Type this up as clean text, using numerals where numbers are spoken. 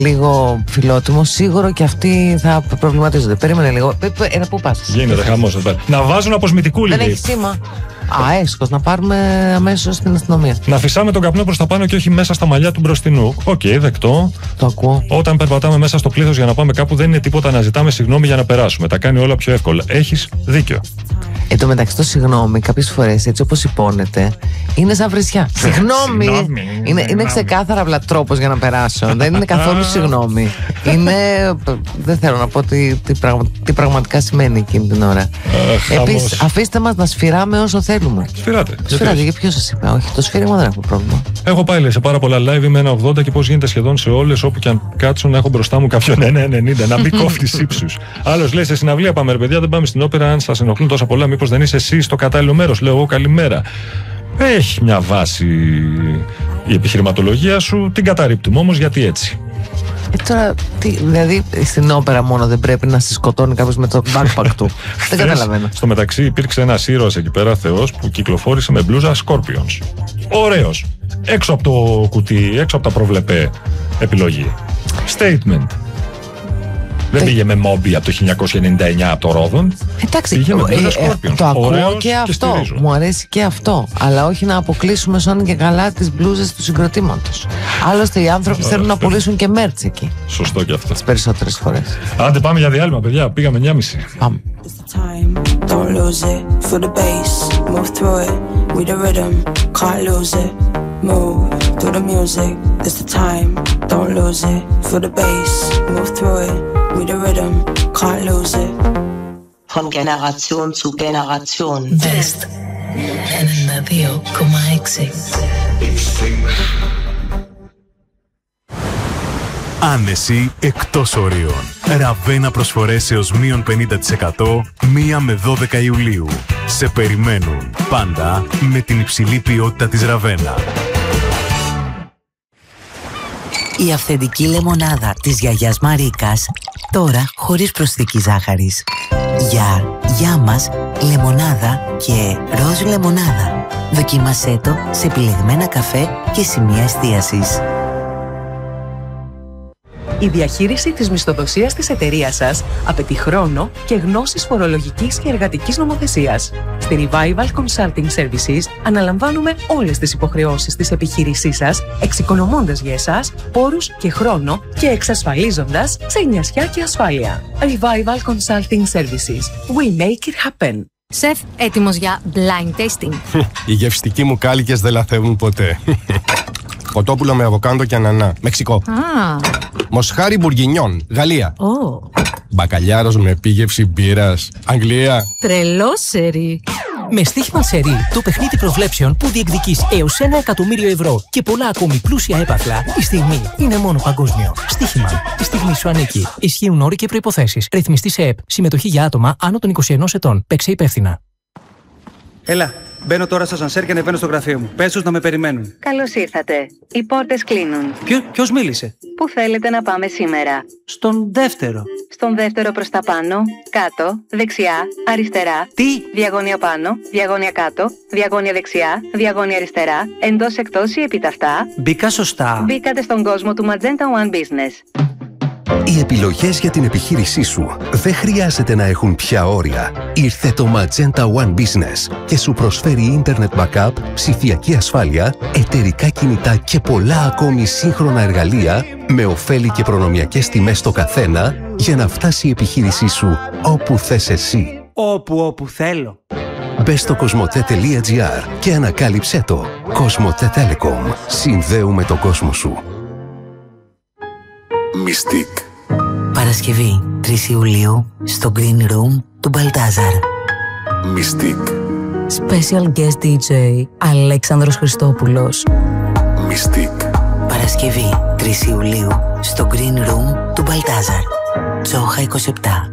λίγο φιλότιμο, σίγουρο και αυτοί θα προβληματίζονται. Περίμενε λίγο. Πού πας? Γίνεται χαμός εδώ πέρα. Να βάζουν αποσμητικού λίγο. Δεν έχει σήμα. Έσχος, να πάρουμε αμέσως στην αστυνομία. Να φυσάμε τον καπνό προς τα πάνω και όχι μέσα στα μαλλιά του μπροστινού. Οκ, δεκτό. Το ακούω. Όταν περπατάμε μέσα στο πλήθος για να πάμε κάπου, δεν είναι τίποτα να ζητάμε συγγνώμη για να περάσουμε. Τα κάνει όλα πιο εύκολα. Έχεις δίκιο. Εν τω μεταξύ, το συγγνώμη κάποιες φορές, έτσι όπως υπόνεται, είναι σαν βρισιά. Συγγνώμη! Είναι ξεκάθαρα απλά τρόπος για να περάσω. Δεν είναι καθόλου συγγνώμη. Δεν θέλω να πω τι πραγματικά σημαίνει εκείνη την ώρα. Επίσης, αφήστε μας να σφυράμε όσο θέλουμε. Σφυράτε. Για ποιο σας είπα? Όχι, το σφύριμα δεν έχω πρόβλημα. Έχω πάει σε πάρα πολλά live, είμαι 1,80 και πώς γίνεται σχεδόν σε όλες, όπου και αν κάτσω να έχω μπροστά μου κάποιον 1,90, να μπει κόφτης ύψους. Άλλος λέει: σε συναυλία πάμε, ρε παιδιά, δεν πάμε στην όπερα. Αν σας ενοχλούν τόσα πολλά, μήπως δεν είσαι εσύ στο κατάλληλο μέρος? Λέω εγώ καλημέρα. Έχει μια βάση η επιχειρηματολογία σου, την καταρρίπτουμε όμως, γιατί έτσι. Τώρα, δηλαδή στην όπερα μόνο δεν πρέπει να σε σκοτώνει κάποιος με το backpack του? Δεν καταλαβαίνω. Στο μεταξύ υπήρξε ένας ήρωας εκεί πέρα, θεός, που κυκλοφόρησε με μπλούζα Scorpions. Ωραίος. Έξω από το κουτί, έξω από τα προβλεπέ επιλογή. Statement. Δεν πήγε με μόμπι από το 1999 από το Ρόδον. Εντάξει, το ακούω και αυτό. Μου αρέσει και αυτό. Αλλά όχι να αποκλείσουμε σώνει και καλά τις μπλούζες του συγκροτήματος. Άλλωστε οι άνθρωποι θέλουν να πουλήσουν και μέρτς εκεί. Σωστό και αυτό. Τις περισσότερες φορές. Άντε πάμε για διάλειμμα, παιδιά. Πήγαμε 9:30. Πάμε. Move through the music, it's the time, don't lose it. Feel the bass, move through it, with the rhythm, can't lose it. Von Generation zu Generation. Best 92,6. Άνεση εκτός ορίων. Ραβένα προσφορές έως μείον 50% 1 με 12 Ιουλίου. Σε περιμένουν πάντα με την υψηλή ποιότητα της Ραβένα. Η αυθεντική λεμονάδα της γιαγιάς Μαρίκας, τώρα χωρίς προσθήκη ζάχαρης. Για μας, λεμονάδα και ροζ λεμονάδα. Δοκίμασέ το σε επιλεγμένα καφέ και σημεία εστίασης. Η διαχείριση της μισθοδοσίας της εταιρείας σας απαιτεί χρόνο και γνώσεις φορολογικής και εργατικής νομοθεσίας. Στη Revival Consulting Services αναλαμβάνουμε όλες τις υποχρεώσεις της επιχείρησής σας, εξοικονομώντας για εσάς πόρους και χρόνο και εξασφαλίζοντας ξενιασιά και ασφάλεια. Revival Consulting Services. We make it happen. Σεφ, έτοιμος για blind tasting? Οι γευστικοί μου κάλικες δεν λαθεύουν ποτέ. Κοτόπουλο με αβοκάντο και ανανά. Μεξικό. Μοσχάρι μπουργκινιόν. Γαλλία. Μπακαλιάρος με επίγευση μπύρας. Αγγλία. Τρελό σερί. Με στοίχημα σερί, το παιχνίδι προβλέψεων που διεκδικείς έως 1 εκατομμύριο ευρώ και πολλά ακόμη πλούσια έπαθλα, η στιγμή είναι μόνο παγκόσμιο. Στοίχημα. Η στιγμή σου ανήκει. Ισχύουν όροι και προϋποθέσεις. Ρυθμιστή σε ΕΠ. Συμμετοχή για άτομα άνω των 21 ετών. Παίξε υπεύθυνα. Έλα, μπαίνω τώρα στο ασανσέρ και ανεβαίνω στο γραφείο μου. Πες τους να με περιμένουν. Καλώς ήρθατε. Οι πόρτες κλείνουν. Ποιος μίλησε? Πού θέλετε να πάμε σήμερα? Στον δεύτερο. Στον δεύτερο προς τα πάνω, κάτω, δεξιά, αριστερά. Τι? Διαγώνια πάνω, διαγώνια κάτω, διαγώνια δεξιά, διαγώνια αριστερά, εντός εκτός ή επιταυτά. Μπήκα σωστά. Μπήκατε στον κόσμο του Magenta One Business. Οι επιλογές για την επιχείρησή σου δεν χρειάζεται να έχουν πια όρια. Ήρθε το Magenta One Business και σου προσφέρει Internet Backup, ψηφιακή ασφάλεια, εταιρικά κινητά και πολλά ακόμη σύγχρονα εργαλεία με ωφέλη και προνομιακές τιμές στο καθένα για να φτάσει η επιχείρησή σου όπου θες εσύ. Όπου θέλω. Μπες στο cosmote.gr και ανακάλυψέ το. Cosmote Telecom. Συνδέουμε τον κόσμο σου. Mystique. Παρασκευή 3 Ιουλίου στο Green Room του Μπαλτάζαρ. Mystique. Special guest DJ Αλέξανδρος Χριστόπουλος. Mystique. Παρασκευή 3 Ιουλίου στο Green Room του Μπαλτάζαρ. Τσόχα 27.